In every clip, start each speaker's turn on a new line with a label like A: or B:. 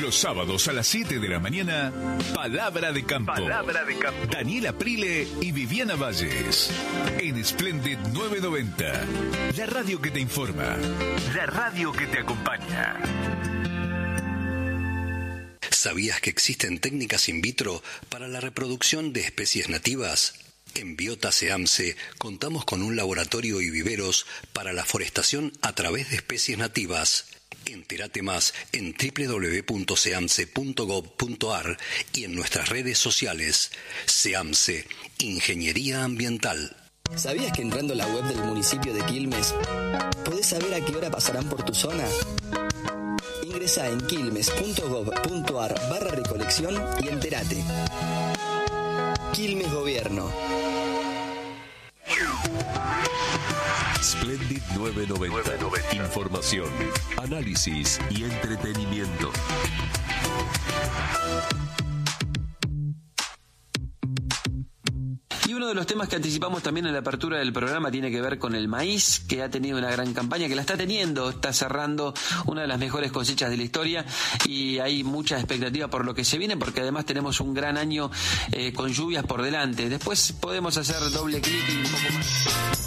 A: Los sábados a las 7 de la mañana, Palabra de Campo. Palabra de Campo. Daniela Prile y Viviana Valles. En Splendid 990. La radio que te informa. La radio que te acompaña.
B: ¿Sabías que existen técnicas in vitro para la reproducción de especies nativas? En Biota SEAMSE contamos con un laboratorio y viveros para la forestación a través de especies nativas. Entérate más en www.seamse.gov.ar y en nuestras redes sociales. SEAMSE, Ingeniería Ambiental.
C: ¿Sabías que entrando a la web del municipio de Quilmes podés saber a qué hora pasarán por tu zona? Ingresá en quilmes.gov.ar/recolección y entérate. Quilmes Gobierno.
D: Splendid 990. Información, análisis y entretenimiento.
E: Y uno de los temas que anticipamos también en la apertura del programa tiene que ver con el maíz, que ha tenido una gran campaña, que la está teniendo, está cerrando una de las mejores cosechas de la historia y hay mucha expectativa por lo que se viene, porque además tenemos un gran año con lluvias por delante. Después podemos hacer doble clic y un poco más.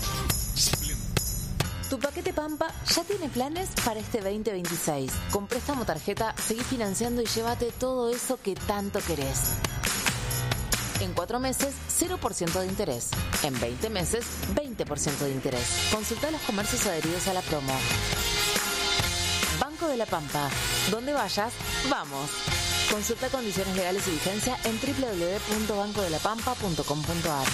F: Tu paquete Pampa ya tiene planes para este 2026. Con préstamo tarjeta, seguí financiando y llévate todo eso que tanto querés. En 4 meses, 0% de interés. En 20 meses, 20% de interés. Consulta los comercios adheridos a la promo. Banco de la Pampa. Donde vayas, vamos. Consulta condiciones legales y vigencia en www.bancodelapampa.com.ar.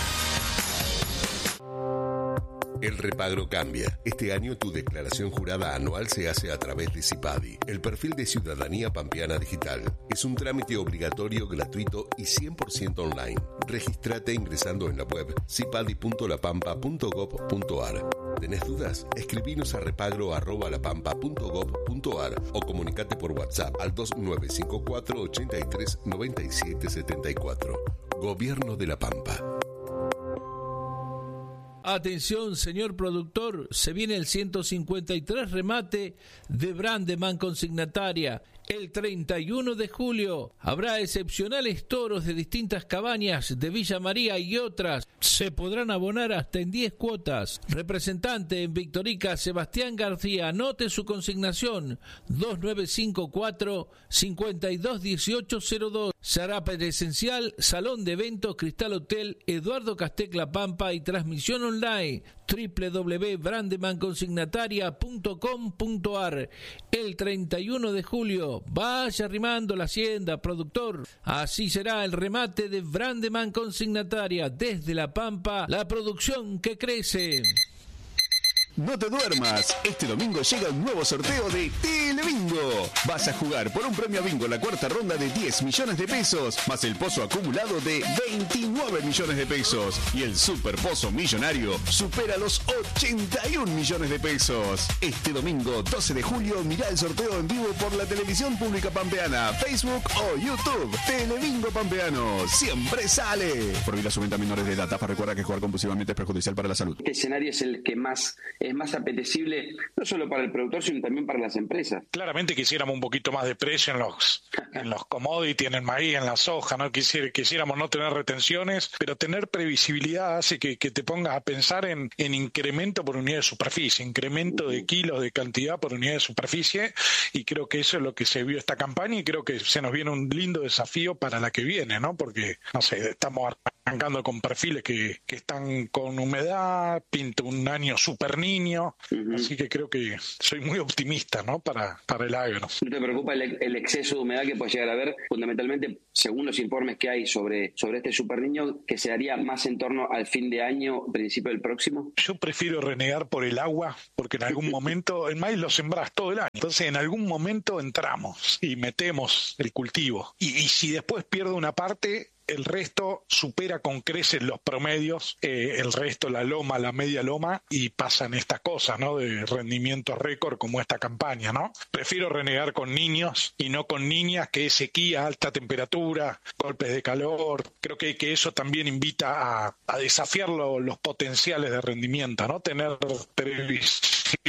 D: El repagro cambia. Este año tu declaración jurada anual se hace a través de CIPADI, el perfil de Ciudadanía Pampeana Digital. Es un trámite obligatorio, gratuito y 100% online. Regístrate ingresando en la web cipadi.lapampa.gov.ar. ¿Tenés dudas? Escribinos a repagro@lapampa.gov.ar o comunicate por WhatsApp al 2954 83 97 74. Gobierno de La Pampa.
G: Atención, señor productor, se viene el 153 remate de Brandeman Consignataria. El 31 de julio habrá excepcionales toros de distintas cabañas de Villa María y otras. Se podrán abonar hasta en 10 cuotas. Representante en Victorica, Sebastián García. Anote su consignación: 2954-521802. Será presencial, Salón de Eventos, Cristal Hotel, Eduardo Castec La Pampa y transmisión online www.brandemanconsignataria.com.ar. El 31 de julio, vaya arrimando la hacienda, productor. Así será el remate de Brandeman Consignataria. Desde La Pampa, la producción que crece.
H: No te duermas, este domingo llega un nuevo sorteo de Telebingo. Vas a jugar por un premio bingo en la cuarta ronda de 10 millones de pesos, más el pozo acumulado de 29 millones de pesos. Y el super pozo millonario supera los 81 millones de pesos. Este domingo 12 de julio mirá el sorteo en vivo por la televisión pública pampeana, Facebook o YouTube. Telebingo Pampeano, siempre sale. Prohibida su venta a menores de edad. TAFA recuerda que jugar compulsivamente es perjudicial para la salud.
I: Este escenario es el que es más apetecible, no solo para el productor, sino también para las empresas.
J: Claramente quisiéramos un poquito más de precio en los commodities, en el maíz, en la soja, ¿no? Quisiéramos no tener retenciones, pero tener previsibilidad hace que te pongas a pensar en incremento por unidad de superficie, incremento de kilos de cantidad por unidad de superficie, y creo que eso es lo que se vio esta campaña, y creo que se nos viene un lindo desafío para la que viene, ¿no? Porque, no sé, estamos arrancando con perfiles que están con humedad, pinta un año súper niño, así que creo que soy muy optimista, ¿no? Para el agro.
I: ¿No te preocupa el exceso de humedad que puede llegar a haber, fundamentalmente, según los informes que hay sobre este super niño, que se daría más en torno al fin de año, principio del próximo?
J: Yo prefiero renegar por el agua, porque en algún momento el maíz lo sembrás todo el año, entonces en algún momento entramos y metemos el cultivo, y si después pierdo una parte, el resto supera con creces los promedios, el resto, la loma, la media loma, y pasan estas cosas, ¿no? De rendimientos récord como esta campaña, ¿no? Prefiero renegar con niños y no con niñas, que es sequía, alta temperatura, golpes de calor. Creo que eso también invita a desafiar los potenciales de rendimiento, ¿no? Tener previsibilidad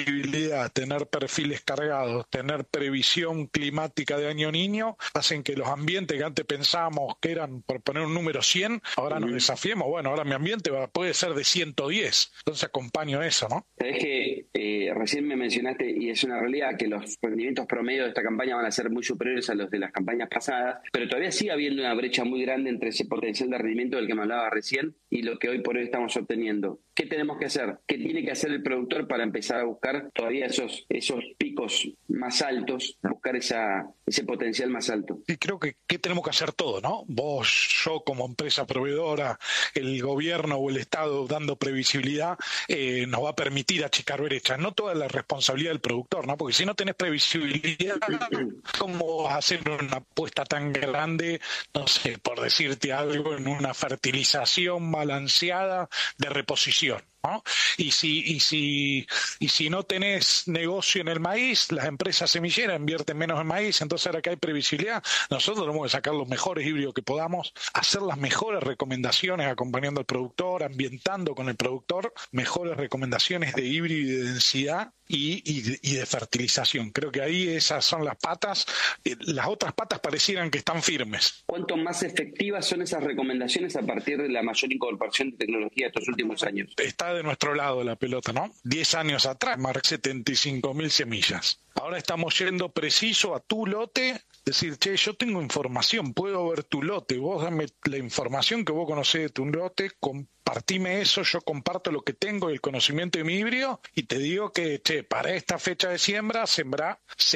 J: humedad, tener perfiles cargados, tener previsión climática de año-niño, hacen que los ambientes que antes pensábamos que eran, por poner un número 100, ahora nos desafiemos. Bueno, ahora mi ambiente puede ser de 110. Entonces acompaño eso, ¿no?
I: Sabés que recién me mencionaste, y es una realidad, que los rendimientos promedio de esta campaña van a ser muy superiores a los de las campañas pasadas, pero todavía sigue habiendo una brecha muy grande entre ese potencial de rendimiento del que me hablaba recién y lo que hoy por hoy estamos obteniendo. ¿Qué tenemos que hacer? ¿Qué tiene que hacer el productor para empezar a buscar todavía esos picos más altos, a buscar ese potencial más alto?
J: Y creo que tenemos que hacer todo, ¿no? Vos, yo como empresa proveedora, el gobierno o el Estado dando previsibilidad, nos va a permitir achicar brechas. No toda la responsabilidad del productor, ¿no? Porque si no tenés previsibilidad, ¿cómo vas a hacer una apuesta tan grande, no sé, por decirte algo, en una fertilización balanceada de reposición, ¿no? Y si no tenés negocio en el maíz, las empresas semilleras invierten menos en maíz, entonces ahora que hay previsibilidad, nosotros tenemos que sacar los mejores híbridos que podamos, hacer las mejores recomendaciones acompañando al productor, ambientando con el productor, mejores recomendaciones de híbrido y de densidad y de fertilización. Creo que ahí esas son las patas. Las otras patas parecieran que están firmes.
I: ¿Cuánto más efectivas son esas recomendaciones a partir de la mayor incorporación de tecnología de estos últimos años?
J: Está de nuestro lado la pelota, ¿no? 10 años atrás, marcó 75.000 semillas. Ahora estamos yendo preciso a tu lote, decir, che, yo tengo información, puedo ver tu lote, vos dame la información que vos conocés de tu lote, compartime eso, yo comparto lo que tengo y el conocimiento de mi híbrido y te digo que, che, para esta fecha de siembra, sembrá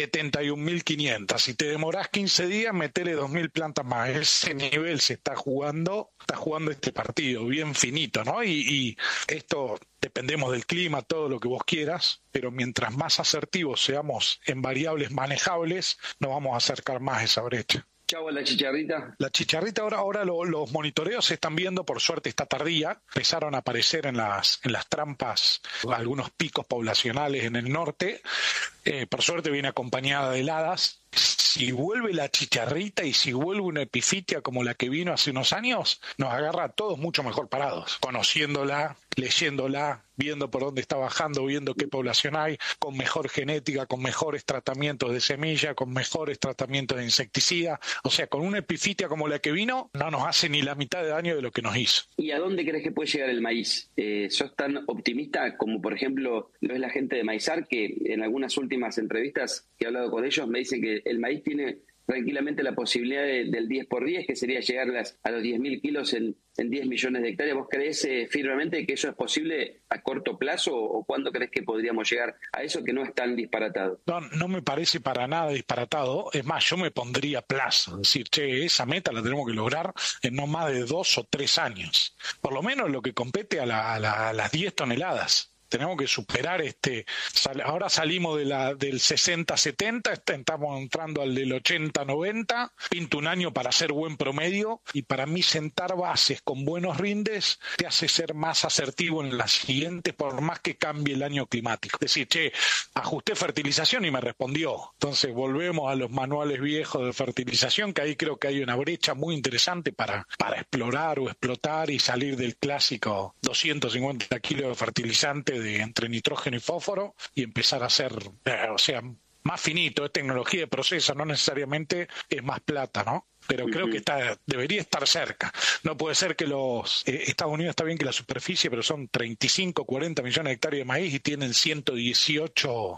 J: 71.500. Si te demorás 15 días, metele 2.000 plantas más. Ese nivel se está jugando este partido, bien finito, ¿no? Y esto, dependemos del clima, todo lo que vos quieras, pero mientras más asertivos seamos en variables manejables, nos vamos a acercar más a esa brecha.
I: Chau, la chicharrita.
J: La chicharrita ahora los monitoreos se están viendo, por suerte está tardía, empezaron a aparecer en las trampas algunos picos poblacionales en el norte, por suerte viene acompañada de heladas. Si vuelve la chicharrita y si vuelve una epifitia como la que vino hace unos años, nos agarra a todos mucho mejor parados, conociéndola, leyéndola, viendo por dónde está bajando, viendo qué población hay, con mejor genética, con mejores tratamientos de semilla, con mejores tratamientos de insecticida. O sea, con una epifitia como la que vino, no nos hace ni la mitad de daño de lo que nos hizo.
I: ¿Y a dónde crees que puede llegar el maíz? ¿Sos tan optimista como, por ejemplo, lo es la gente de Maizar, que en algunas últimas entrevistas que he hablado con ellos me dicen que el maíz tiene tranquilamente la posibilidad del 10x10, que sería llegar a los 10.000 kilos en 10 millones de hectáreas? ¿Vos creés firmemente que eso es posible a corto plazo o cuándo crees que podríamos llegar a eso que no es tan disparatado?
J: No me parece para nada disparatado. Es más, yo me pondría plazo. Es decir, che, esa meta la tenemos que lograr en no más de 2 o 3 años. Por lo menos lo que compete a las 10 toneladas. Tenemos que superar ahora salimos del 60-70, estamos entrando al del 80-90, pinta un año para hacer buen promedio y para mí sentar bases con buenos rindes te hace ser más asertivo en las siguientes por más que cambie el año climático. Es decir, che, ajusté fertilización y me respondió. Entonces volvemos a los manuales viejos de fertilización, que ahí creo que hay una brecha muy interesante para explorar o explotar y salir del clásico 250 kilos de fertilizante entre nitrógeno y fósforo y empezar a hacer, más finito, es tecnología de proceso, no necesariamente es más plata, ¿no? Pero creo que debería estar cerca. No puede ser que Estados Unidos está bien que la superficie, pero son 35, 40 millones de hectáreas de maíz y tienen 118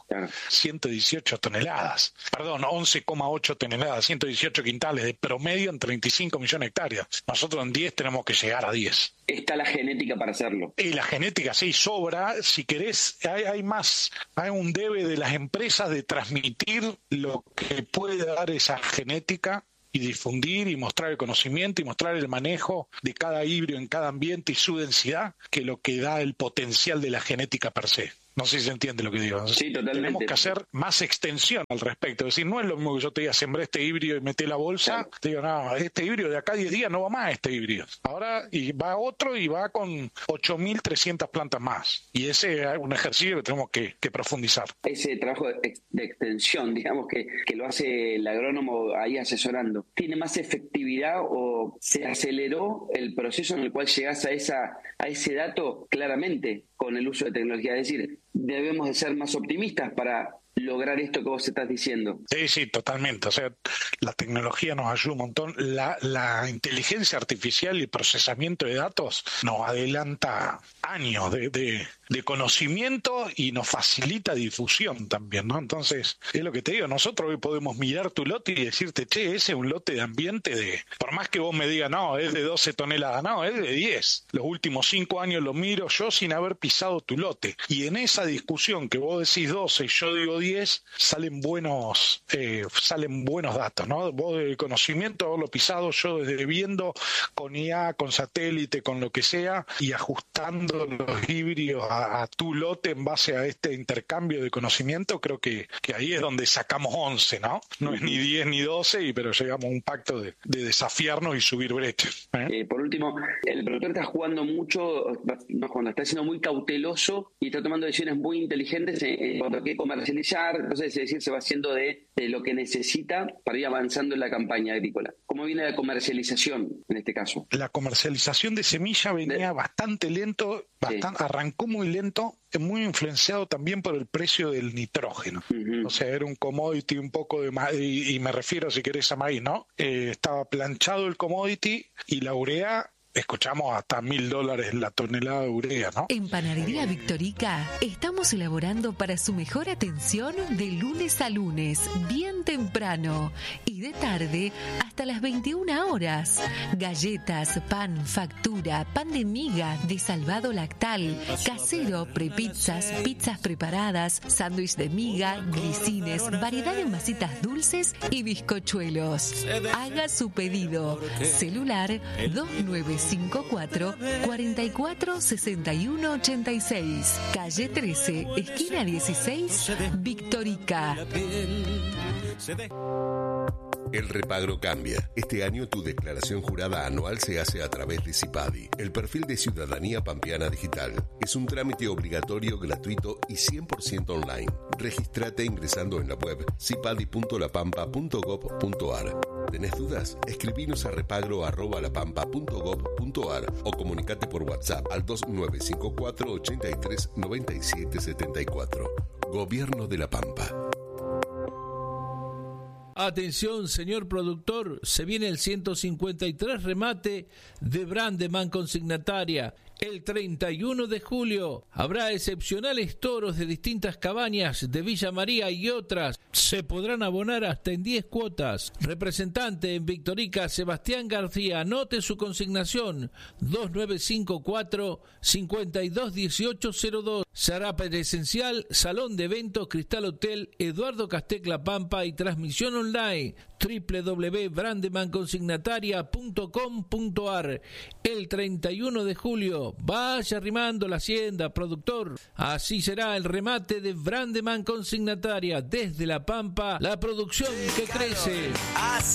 J: toneladas. Perdón, 11,8 toneladas, 118 quintales de promedio en 35 millones de hectáreas. Nosotros en 10 tenemos que llegar a 10.
I: Está la genética para hacerlo.
J: Y la genética sí sobra. Si querés, hay un debe de las empresas de transmitir lo que puede dar esa genética y difundir y mostrar el conocimiento y mostrar el manejo de cada híbrido en cada ambiente y su densidad, que lo que da el potencial de la genética per se. No sé si se entiende lo que digo.
I: Sí, totalmente. Tenemos
J: que hacer más extensión al respecto. Es decir, no es lo mismo que yo te diga, sembré este híbrido y metí la bolsa. Claro. Te digo, no, este híbrido de acá a 10 días no va más este híbrido. Ahora y va otro y va con 8.300 plantas más. Y ese es un ejercicio que tenemos que profundizar.
I: Ese trabajo de extensión, digamos, que lo hace el agrónomo ahí asesorando, ¿tiene más efectividad o se aceleró el proceso en el cual llegás a ese dato claramente con el uso de tecnología? Es decir, debemos de ser más optimistas para lograr esto que vos estás diciendo.
J: Sí, totalmente. O sea, la tecnología nos ayuda un montón. La inteligencia artificial y procesamiento de datos nos adelanta años de conocimiento y nos facilita difusión también, ¿no? Entonces, es lo que te digo, nosotros hoy podemos mirar tu lote y decirte, che, ese es un lote de ambiente por más que vos me digas, no, es de 12 toneladas, no, es de 10. Los últimos 5 años lo miro yo sin haber pisado tu lote. Y en esa discusión que vos decís 12 y yo digo 10, salen buenos datos, ¿no? Vos de conocimiento, vos lo pisado, yo desde viendo con IA, con satélite, con lo que sea, y ajustando los híbridos a tu lote en base a este intercambio de conocimiento, creo que ahí es donde sacamos 11, ¿no? No es ni 10 ni 12, pero llegamos a un pacto de desafiarnos y subir brechas.
I: Por último, el productor está jugando mucho, está siendo muy cauteloso y está tomando decisiones muy inteligentes en cuanto a qué comercializar. Entonces, es decir, se va haciendo de lo que necesita para ir avanzando en la campaña agrícola. ¿Cómo viene la comercialización en este caso?
J: La comercialización de semilla venía bastante lento, arrancó muy lento, muy influenciado también por el precio del nitrógeno. O sea, era un commodity un poco de maíz, y me refiero, si querés, a maíz, ¿no? Estaba planchado el commodity y la urea, escuchamos hasta $1.000 la tonelada de urea, ¿no?
K: En Panadería Victorica estamos elaborando para su mejor atención de lunes a lunes, bien temprano, y de tarde hasta las 21 horas. Galletas, pan, factura, pan de miga, de salvado lactal, casero, prepizzas, pizzas preparadas, sándwich de miga, grisines, variedad de masitas dulces y bizcochuelos. Haga su pedido. Celular 2954 44 61 86, calle 13, esquina 16, Victorica.
D: El repagro cambia. Este año tu declaración jurada anual se hace a través de CIPADI, el perfil de Ciudadanía Pampeana Digital. Es un trámite obligatorio, gratuito y 100% online. Regístrate ingresando en la web cipadi.lapampa.gov.ar. ¿Tenés dudas? Escribinos a repagro@lapampa.gov.ar o comunicate por WhatsApp al 2954 83 97 74. Gobierno de La Pampa.
G: Atención, señor productor, se viene el 153 remate de Brandeman Consignataria. El 31 de julio habrá excepcionales toros de distintas cabañas de Villa María y otras. Se podrán abonar hasta en 10 cuotas. Representante en Victorica, Sebastián García. Anote su consignación 2954 521802. Será presencial, Salón de Eventos, Cristal Hotel, Eduardo Castec La Pampa y transmisión online www.brandemanconsignataria.com.ar. El 31 de julio, vaya arrimando la hacienda, productor. Así será el remate de Brandeman Consignataria. Desde La Pampa, la producción que crece.